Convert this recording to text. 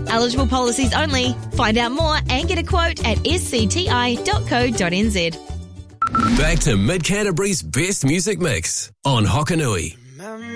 Eligible policies only. Find out more and get a quote at scti.co.nz. Back to Mid Canterbury's best music mix on Hokanui.